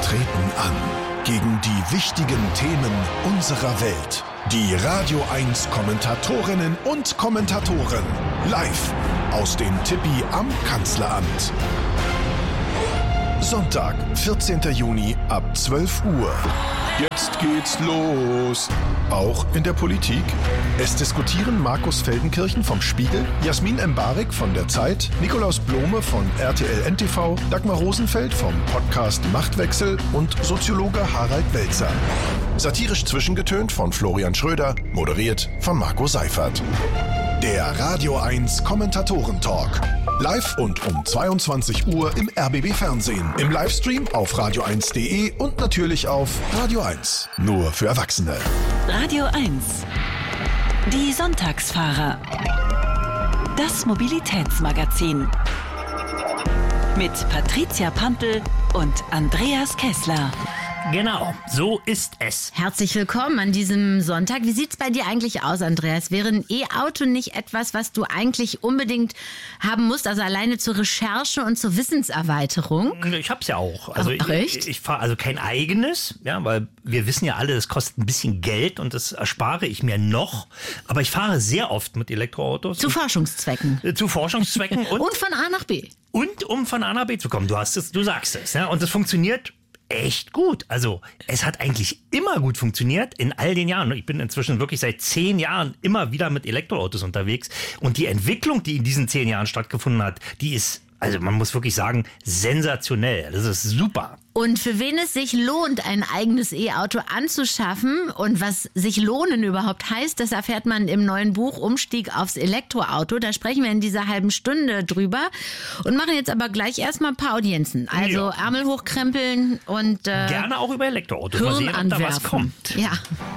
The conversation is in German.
treten an gegen die wichtigen Themen unserer Welt. Die Radio 1 Kommentatorinnen und Kommentatoren live aus dem Tippi am Kanzleramt. Sonntag, 14. Juni ab 12 Uhr. Jetzt geht's los. Auch in der Politik. Es diskutieren Markus Feldenkirchen vom Spiegel, Jasmin Embarek von der Zeit, Nikolaus Blome von RTL NTV, Dagmar Rosenfeld vom Podcast Machtwechsel und Soziologe Harald Welzer. Satirisch zwischengetönt von Florian Schröder, moderiert von Marco Seifert. Der Radio 1 Kommentatoren-Talk. Live und um 22 Uhr im RBB Fernsehen, im Livestream auf radio1.de und natürlich auf Radio 1. Nur für Erwachsene. Radio 1. Die Sonntagsfahrer. Das Mobilitätsmagazin. Mit Patricia Pampel und Andreas Kessler. Genau, so ist es. Herzlich willkommen an diesem Sonntag. Wie sieht's bei dir eigentlich aus, Andreas? Wäre ein E-Auto nicht etwas, was du eigentlich unbedingt haben musst, also alleine zur Recherche und zur Wissenserweiterung? Ich hab's ja auch. Also Ach, echt? Ich fahre also kein eigenes, ja, weil wir wissen ja alle, das kostet ein bisschen Geld und das erspare ich mir noch. Aber ich fahre sehr oft mit Elektroautos. Zu Forschungszwecken. Zu Forschungszwecken Und von A nach B. Und um von A nach B zu kommen. Du sagst es, ja, und das funktioniert echt gut. Also es hat eigentlich immer gut funktioniert in all den Jahren. Ich bin inzwischen wirklich seit 10 Jahren immer wieder mit Elektroautos unterwegs. Und die Entwicklung, die in diesen 10 Jahren stattgefunden hat, die ist, also man muss wirklich sagen, sensationell. Das ist super. Und für wen es sich lohnt, ein eigenes E-Auto anzuschaffen und was sich lohnen überhaupt heißt, das erfährt man im neuen Buch Umstieg aufs Elektroauto. Da sprechen wir in dieser halben Stunde drüber und machen jetzt aber gleich erstmal ein paar Audienzen. Also Ärmel hochkrempeln und gerne auch über Elektroautos. Mal Hirn sehen, ob da was anwerfen. kommt. Ja.